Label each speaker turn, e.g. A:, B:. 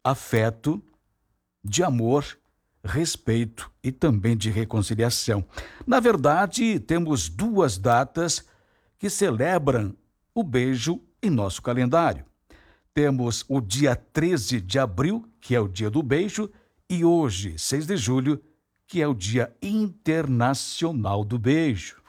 A: afeto, de amor, respeito e também de reconciliação. Na verdade, temos duas datas que celebram o beijo em nosso calendário. Temos o dia 13 de abril, que é o dia do beijo, e hoje, 6 de julho, que é o Dia Internacional do Beijo.